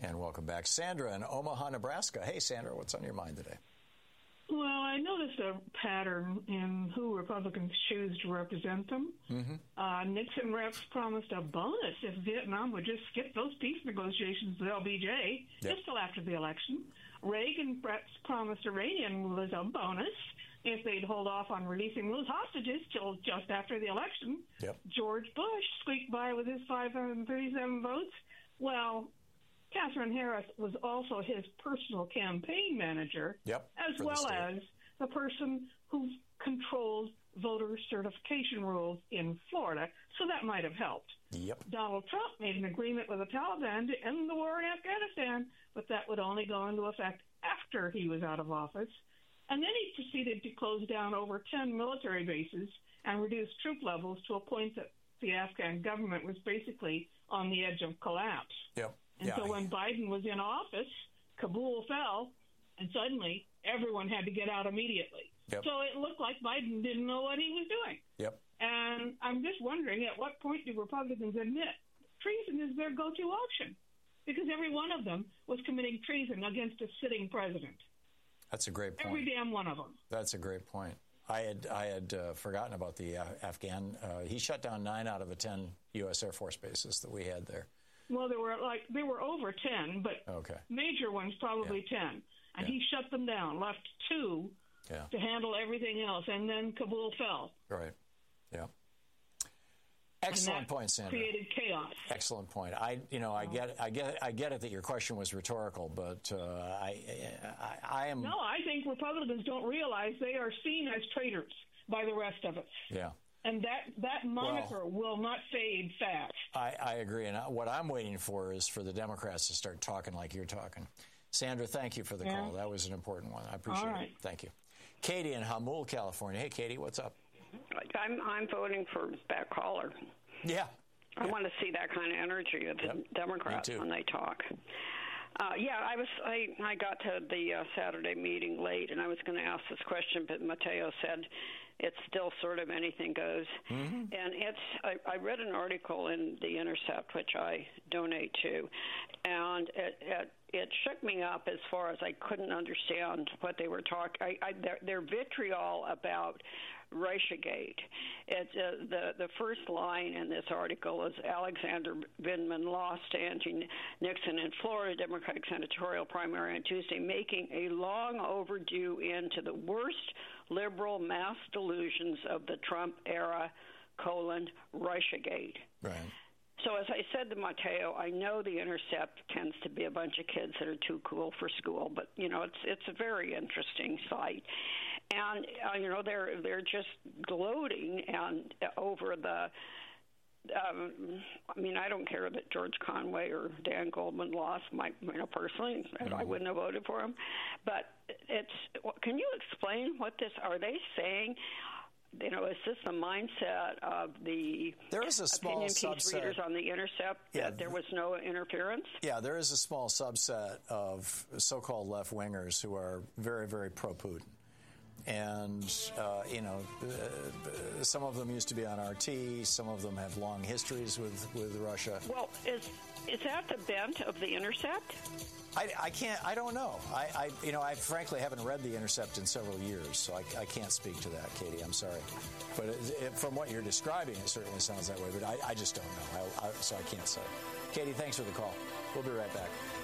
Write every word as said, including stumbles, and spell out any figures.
And welcome back. Sandra in Omaha, Nebraska. Hey, Sandra, what's on your mind today? Well, I noticed a pattern in who Republicans choose to represent them. Mm-hmm. Uh, Nixon reps promised a bonus if Vietnam would just skip those peace negotiations with L B J yep. just till after the election. Reagan reps promised Iranian was a bonus if they'd hold off on releasing those hostages till just after the election. Yep. George Bush squeaked by with his five hundred thirty-seven votes. Well, Catherine Harris was also his personal campaign manager, yep, as well the as the person who controls voter certification rules in Florida, so that might have helped. Yep. Donald Trump made an agreement with the Taliban to end the war in Afghanistan, but that would only go into effect after he was out of office. And then he proceeded to close down over ten military bases and reduce troop levels to a point that the Afghan government was basically on the edge of collapse. Yep. And yeah. so when Biden was in office, Kabul fell, and suddenly everyone had to get out immediately. Yep. So it looked like Biden didn't know what he was doing. Yep. And I'm just wondering, at what point do Republicans admit treason is their go-to option? Because every one of them was committing treason against a sitting president. That's a great point. Every damn one of them. That's a great point. I had I had uh, forgotten about the uh, Afghan. Uh, he shut down nine out of the ten U S Air Force bases that we had there. Well, there were like there were over ten, but okay. major ones probably yeah. ten. And yeah. he shut them down, left two yeah. to handle everything else, and then Kabul fell. Right. Yeah. Excellent point, Sandra. Created chaos. Excellent point. I, you know, I get, I get, I get it that your question was rhetorical, but uh, I, I, I am. No, I think Republicans don't realize they are seen as traitors by the rest of us. Yeah. And that, that moniker well, will not fade fast. I, I agree. And what I'm waiting for is for the Democrats to start talking like you're talking. Sandra, thank you for the yeah. call. That was an important one. I appreciate All right. it. Thank you. Katie in Hamul, California. Hey, Katie, what's up? I'm I'm voting for that caller. Yeah. I yeah. want to see that kind of energy of the yep. Democrats when they talk. Uh, yeah, I was. I, I got to the uh, Saturday meeting late, and I was going to ask this question, but Mateo said it's still sort of anything goes. Mm-hmm. And it's. I, I read an article in The Intercept, which I donate to, and it, it it shook me up as far as I couldn't understand what they were talking. I, I, their, their vitriol about Russiagate. It's uh, the the first line in this article is Alexander Vindman lost to Andrew Nixon in Florida Democratic senatorial primary on Tuesday, making a long overdue end to the worst liberal mass delusions of the Trump era: colon Russiagate. Right. So as I said to Mateo, I know The Intercept tends to be a bunch of kids that are too cool for school, but you know it's it's a very interesting site, and uh, you know they're they're just gloating and uh, over the. Um, I mean, I don't care that George Conway or Dan Goldman lost. My, you know, personally, mm-hmm. I wouldn't have voted for him. But it's. Can you explain what this? Are they saying? You know, is this the mindset of the there is a small opinion piece subset. readers on The Intercept yeah, that there was no interference? Yeah, there is a small subset of so-called left-wingers who are very, very pro-Putin. And, uh, you know, uh, some of them used to be on R T. Some of them have long histories with, with Russia. Well, is is that the bent of The Intercept? I, I can't. I don't know. I, I, you know, I frankly haven't read The Intercept in several years, so I, I can't speak to that, Katie. I'm sorry, but it, it, from what you're describing, it certainly sounds that way. But I, I just don't know, I, I, so I can't say. Katie, thanks for the call. We'll be right back.